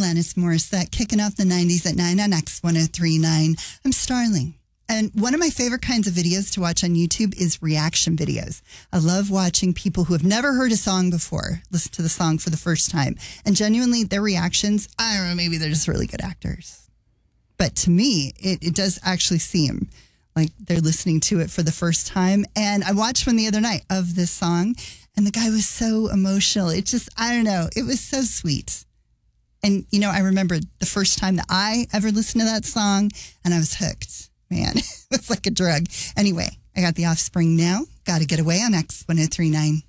Alanis Morissette, kicking off the 90s at 9 on X1039. I'm Starling. And one of my favorite kinds of videos to watch on YouTube is reaction videos. I love watching people who have never heard a song before listen to the song for the first time. And genuinely, their reactions, I don't know, maybe they're just really good actors. But to me, it does actually seem like they're listening to it for the first time. And I watched one the other night of this song, and the guy was so emotional. It just, I don't know, it was so sweet. And, you know, I remember the first time that I ever listened to that song, and I was hooked. Man, it was like a drug. Anyway, I got The Offspring now. Got to Get Away on X1039.